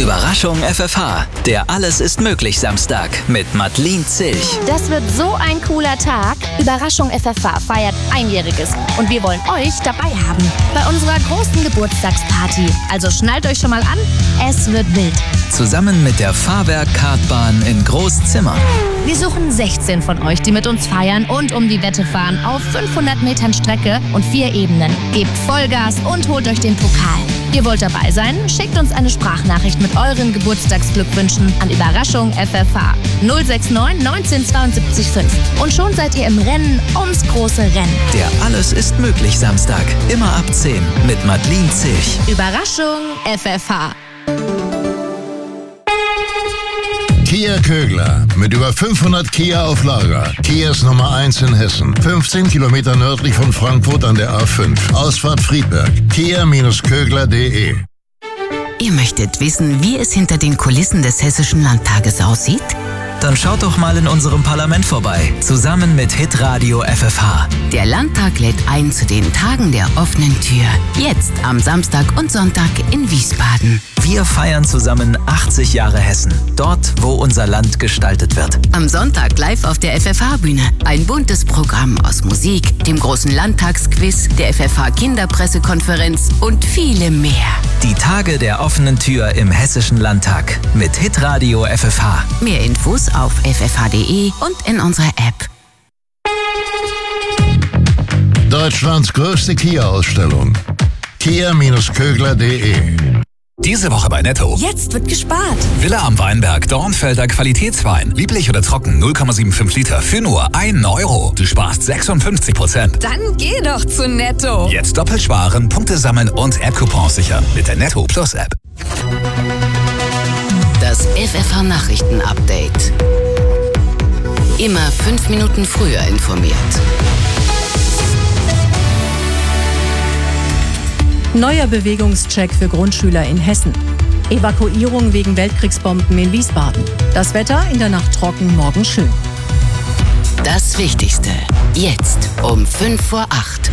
Überraschung FFH, der Alles ist möglich Samstag mit Madeleine Zilch. Das wird so ein cooler Tag. Überraschung FFH feiert Einjähriges und wir wollen euch dabei haben bei unserer großen Geburtstagsparty. Also schnallt euch schon mal an, es wird wild. Zusammen mit der Fahrwerk-Kartbahn in Großzimmern. Wir suchen 16 von euch, die mit uns feiern und um die Wette fahren auf 500 Metern Strecke und 4 Ebenen. Gebt Vollgas und holt euch den Pokal. Ihr wollt dabei sein? Schickt uns eine Sprachnachricht mit euren Geburtstagsglückwünschen an Überraschung FFH 069 19 72 5. Und schon seid ihr im Rennen ums große Rennen. Der Alles ist möglich Samstag, immer ab 10 mit Madeleine Zilch. Überraschung FFH. Kia Kögler. Mit über 500 Kia auf Lager. Kias Nummer 1 in Hessen. 15 Kilometer nördlich von Frankfurt an der A5. Ausfahrt Friedberg. Kia-Kögler.de. Ihr möchtet wissen, wie es hinter den Kulissen des Hessischen Landtages aussieht? Dann schaut doch mal in unserem Parlament vorbei, zusammen mit Hitradio FFH. Der Landtag lädt ein zu den Tagen der offenen Tür. Jetzt am Samstag und Sonntag in Wiesbaden. Wir feiern zusammen 80 Jahre Hessen, dort, wo unser Land gestaltet wird. Am Sonntag live auf der FFH-Bühne. Ein buntes Programm aus Musik, dem großen Landtagsquiz, der FFH-Kinderpressekonferenz und viele mehr. Die Tage der offenen Tür im Hessischen Landtag mit Hitradio FFH. Mehr Infos auf ffh.de und in unserer App. Deutschlands größte Kia-Ausstellung. Kia-Kögler.de. Diese Woche bei Netto. Jetzt wird gespart. Villa am Weinberg, Dornfelder Qualitätswein. Lieblich oder trocken, 0,75 Liter für nur 1 Euro. Du sparst 56%. Dann geh doch zu Netto. Jetzt doppelt sparen, Punkte sammeln und App-Coupons sichern mit der Netto Plus App. Das FFH-Nachrichten-Update. Immer 5 Minuten früher informiert. Neuer Bewegungscheck für Grundschüler in Hessen. Evakuierung wegen Weltkriegsbomben in Wiesbaden. Das Wetter in der Nacht trocken, morgen schön. Das Wichtigste. Jetzt um 7:55.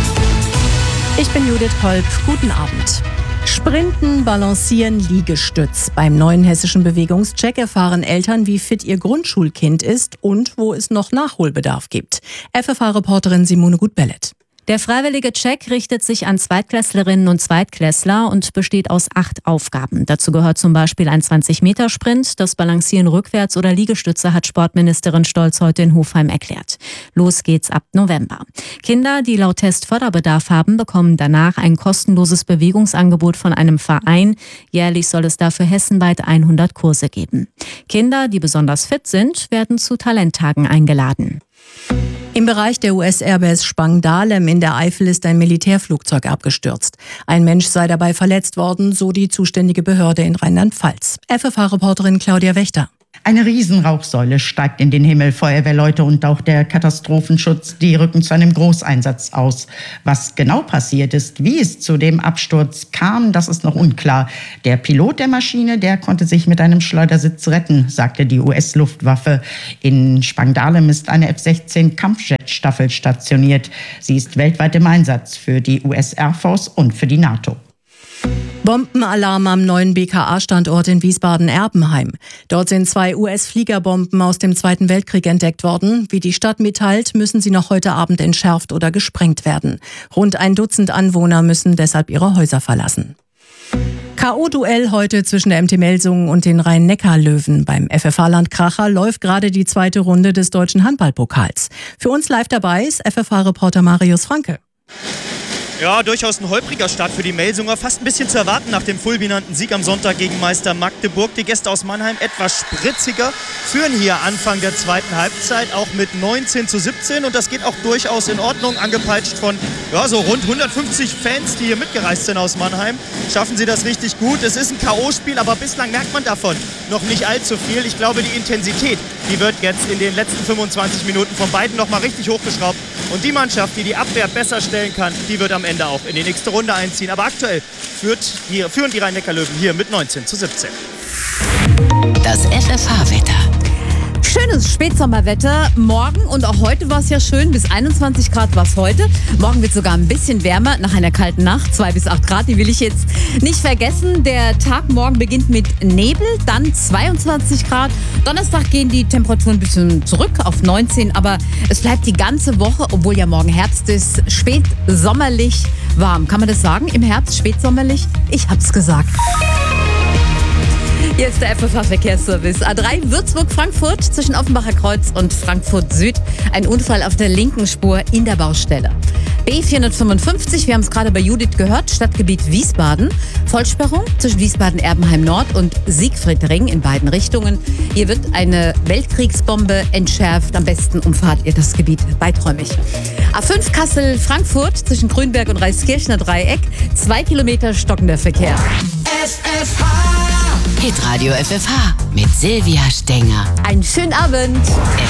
Ich bin Judith Kolb. Guten Abend. Sprinten, Balancieren, Liegestütz. Beim neuen hessischen Bewegungscheck erfahren Eltern, wie fit ihr Grundschulkind ist und wo es noch Nachholbedarf gibt. FFH-Reporterin Simone Gut-Bellet. Der freiwillige Check richtet sich an Zweitklässlerinnen und Zweitklässler und besteht aus 8 Aufgaben. Dazu gehört zum Beispiel ein 20-Meter-Sprint. Das Balancieren rückwärts oder Liegestütze hat Sportministerin Stolz heute in Hofheim erklärt. Los geht's ab November. Kinder, die laut Test Förderbedarf haben, bekommen danach ein kostenloses Bewegungsangebot von einem Verein. Jährlich soll es dafür hessenweit 100 Kurse geben. Kinder, die besonders fit sind, werden zu Talenttagen eingeladen. Im Bereich der US-Airbase Spangdahlem in der Eifel ist ein Militärflugzeug abgestürzt. Ein Mensch sei dabei verletzt worden, so die zuständige Behörde in Rheinland-Pfalz. FFH-Reporterin Claudia Wächter. Eine Riesenrauchsäule steigt in den Himmel. Feuerwehrleute und auch der Katastrophenschutz, die rücken zu einem Großeinsatz aus. Was genau passiert ist, wie es zu dem Absturz kam, das ist noch unklar. Der Pilot der Maschine, der konnte sich mit einem Schleudersitz retten, sagte die US-Luftwaffe. In Spangdahlem ist eine F-16 Kampfjet-Staffel stationiert. Sie ist weltweit im Einsatz für die US Air Force und für die NATO. Bombenalarm am neuen BKA-Standort in Wiesbaden-Erbenheim. Dort sind 2 US-Fliegerbomben aus dem Zweiten Weltkrieg entdeckt worden. Wie die Stadt mitteilt, müssen sie noch heute Abend entschärft oder gesprengt werden. Rund 1 Dutzend Anwohner müssen deshalb ihre Häuser verlassen. K.O.-Duell heute zwischen der MT Melsungen und den Rhein-Neckar-Löwen. Beim FFH-Land Kracher läuft gerade die 2. Runde des Deutschen Handballpokals. Für uns live dabei ist FFH-Reporter Marius Franke. Ja, durchaus ein holpriger Start für die Melsunger. Fast ein bisschen zu erwarten nach dem fulminanten Sieg am Sonntag gegen Meister Magdeburg. Die Gäste aus Mannheim etwas spritziger, führen hier Anfang der zweiten Halbzeit auch mit 19:17. Und das geht auch durchaus in Ordnung, angepeitscht von so rund 150 Fans, die hier mitgereist sind aus Mannheim. Schaffen sie das richtig gut. Es ist ein K.O.-Spiel, aber bislang merkt man davon noch nicht allzu viel. Ich glaube, die Intensität, die wird jetzt in den letzten 25 Minuten von beiden noch mal richtig hochgeschraubt. Und die Mannschaft, die die Abwehr besser stellen kann, die wird am Ende auch in die nächste Runde einziehen. Aber aktuell führen die Rhein-Neckar-Löwen hier mit 19:17. Das FFH-Wetter. Schönes Spätsommerwetter. Morgen und auch heute war es ja schön. Bis 21 Grad war es heute. Morgen wird sogar ein bisschen wärmer nach einer kalten Nacht. 2 bis 8 Grad, die will ich jetzt nicht vergessen. Der Tag morgen beginnt mit Nebel, dann 22 Grad. Donnerstag gehen die Temperaturen ein bisschen zurück auf 19. Aber es bleibt die ganze Woche, obwohl ja morgen Herbst ist, spätsommerlich warm. Kann man das sagen? Im Herbst spätsommerlich? Ich hab's gesagt. Hier ist der FFH-Verkehrsservice. A3 Würzburg-Frankfurt zwischen Offenbacher Kreuz und Frankfurt Süd. Ein Unfall auf der linken Spur in der Baustelle. B455, wir haben es gerade bei Judith gehört, Stadtgebiet Wiesbaden. Vollsperrung zwischen Wiesbaden-Erbenheim Nord und Siegfriedring in beiden Richtungen. Hier wird eine Weltkriegsbombe entschärft. Am besten umfahrt ihr das Gebiet weiträumig. A5 Kassel-Frankfurt zwischen Grünberg und Reiskirchner Dreieck. 2 Kilometer stockender Verkehr. Hitradio FFH mit Silvia Stenger. Einen schönen Abend.